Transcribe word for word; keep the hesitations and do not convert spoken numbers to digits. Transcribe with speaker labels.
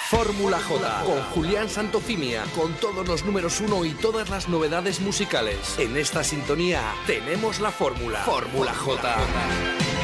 Speaker 1: Fórmula J, con Julián Santofimia, con todos los números uno y todas las novedades musicales. En esta sintonía tenemos la fórmula. Fórmula J.